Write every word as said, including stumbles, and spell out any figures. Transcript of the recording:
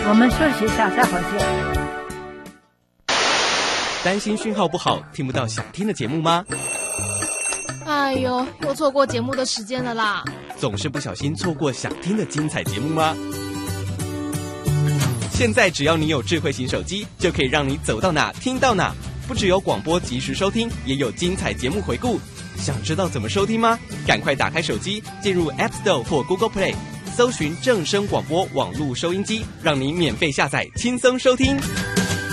我们休息一下，再回去。 担心讯号不好，听不到想听的节目吗？ 哎呦，又错过节目的时间了啦！ 总是不小心错过想听的精彩节目吗？现在只要你有智慧型手机，就可以让你走到哪听到哪。不只有广播及时收听，也有精彩节目回顾。想知道怎么收听吗？赶快打开手机，进入 App Store 或 Google Play， 搜寻正声广播网络收音机，让你免费下载，轻松收听。